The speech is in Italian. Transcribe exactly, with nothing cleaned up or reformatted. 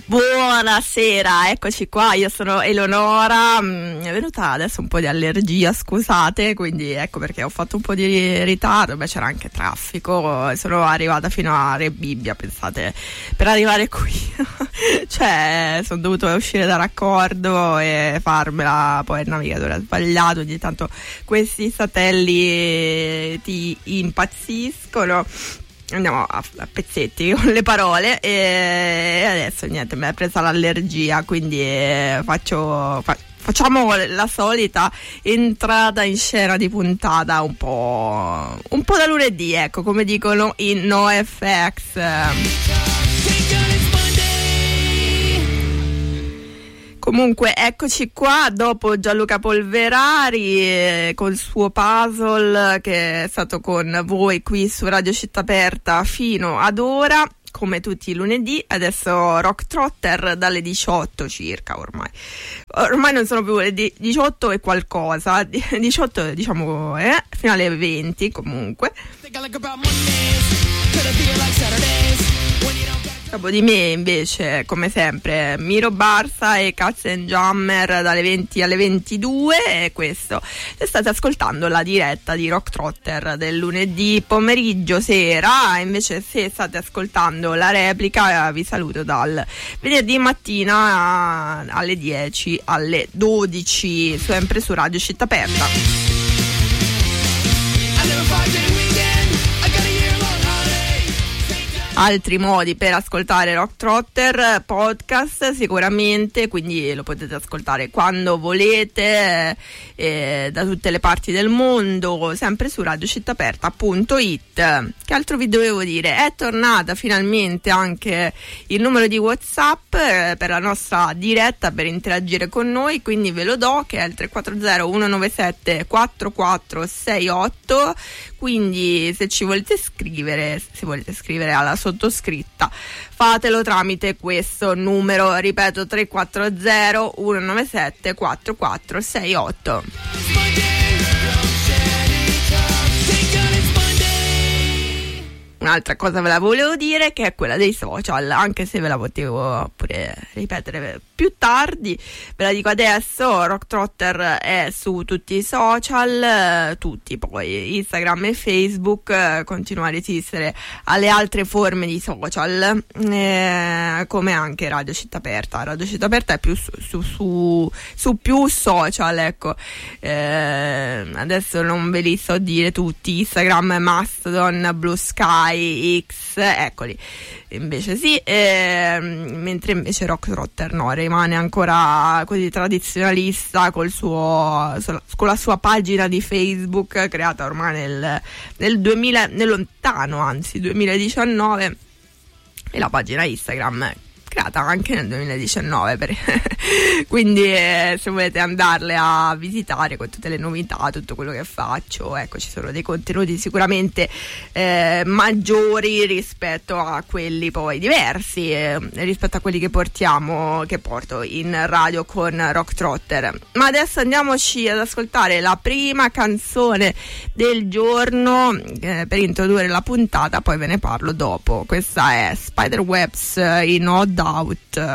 Buonasera, eccoci qua, io sono Eleonora, mi è venuta adesso un po' di allergia, scusate, quindi ecco perché ho fatto un po' di ritardo, beh c'era anche traffico, sono arrivata fino a Rebibbia, pensate, per arrivare qui, cioè sono dovuta uscire da raccordo e farmela, poi il navigatore ha sbagliato, ogni tanto questi satelliti impazziscono. Andiamo a, a pezzetti con le parole e adesso niente, mi è presa l'allergia, quindi eh, faccio fa, facciamo la solita entrata in scena di puntata un po' un po' da lunedì, ecco, come dicono in NoFX. Comunque eccoci qua dopo Gianluca Polverari eh, col suo puzzle che è stato con voi qui su Radio Città Aperta fino ad ora, come tutti i lunedì. Adesso Rock Trotter dalle diciotto circa, ormai ormai non sono più le diciotto e qualcosa, diciotto diciamo eh, fino alle venti comunque. Dopo di me invece, come sempre, Miro Barsa e Cats and Jammer dalle venti alle ventidue, e questo se state ascoltando la diretta di Rock Trotter del lunedì pomeriggio sera, invece se state ascoltando la replica vi saluto dal venerdì mattina alle dieci alle dodici, sempre su Radio Città Aperta. Altri modi per ascoltare Rock Trotter, podcast sicuramente, quindi lo potete ascoltare quando volete eh, da tutte le parti del mondo, sempre su radiocittaaperta punto it. Che altro vi dovevo dire? È tornata finalmente anche il numero di WhatsApp eh, per la nostra diretta, per interagire con noi, quindi ve lo do, che è il tre quattro zero uno nove sette quattro quattro sei otto. Quindi se ci volete scrivere, se volete scrivere alla sottoscritta, fatelo tramite questo numero, ripeto, tre quattro zero uno nove sette quattro quattro sei otto. Un'altra cosa ve la volevo dire, che è quella dei social, anche se ve la potevo pure ripetere più tardi, ve la dico adesso. Rock Trotter è su tutti i social, tutti, poi Instagram e Facebook, continua a resistere alle altre forme di social, eh, come anche Radio Città Aperta. Radio Città Aperta è più su, su, su, su più social, ecco, eh, adesso non ve li so dire tutti, Instagram, Mastodon, Blue Sky, X, eccoli, invece sì, eh, mentre invece Rock Trotter no, rimane ancora così tradizionalista col suo, con la sua pagina di Facebook creata ormai nel, nel duemila, nel lontano anzi duemiladiciannove, e la pagina Instagram creata anche nel duemiladiciannove, per quindi eh, se volete andarle a visitare con tutte le novità, tutto quello che faccio, ecco, ci sono dei contenuti sicuramente eh, maggiori rispetto a quelli poi diversi, eh, rispetto a quelli che portiamo, che porto in radio con Rock Trotter. Ma adesso andiamoci ad ascoltare la prima canzone del giorno eh, per introdurre la puntata, poi ve ne parlo dopo. Questa è Spiderwebs in Odd Out.